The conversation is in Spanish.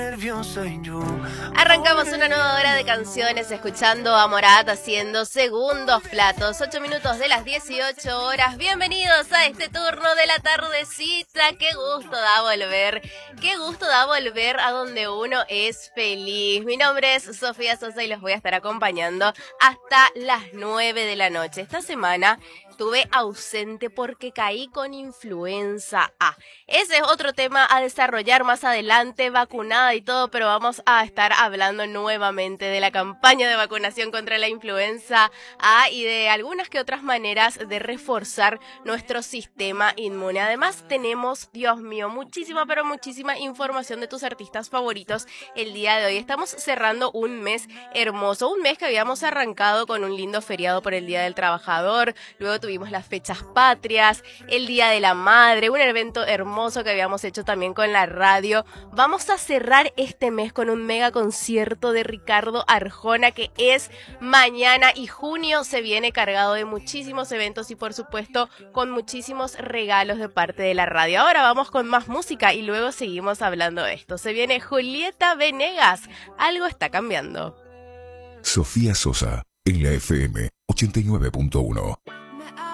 Arrancamos una nueva hora de canciones escuchando a Morat haciendo segundos platos, 8 minutos de las 18 horas. Bienvenidos a este turno de la tardecita. Qué gusto da volver a donde uno es feliz. Mi nombre es Sofía Sosa y los voy a estar acompañando hasta las 9 de la noche. Esta semana estuve ausente porque caí con influenza A. Ese es otro tema a desarrollar más adelante, vacunada y todo, pero vamos a estar hablando nuevamente de la campaña de vacunación contra la influenza A y de algunas que otras maneras de reforzar nuestro sistema inmune. Además tenemos, Dios mío, muchísima información de tus artistas favoritos el día de hoy. Estamos cerrando un mes hermoso, un mes que habíamos arrancado con un lindo feriado por el Día del Trabajador, luego tuvimos las fechas patrias, el Día de la Madre, un evento hermoso que habíamos hecho también con la radio. Vamos a cerrar este mes con un mega concierto de Ricardo Arjona que es mañana, y junio se viene cargado de muchísimos eventos y por supuesto con muchísimos regalos de parte de la radio. Ahora vamos con más música y luego seguimos hablando de esto. Se viene Julieta Venegas, algo está cambiando. Sofía Sosa en la FM 89.1.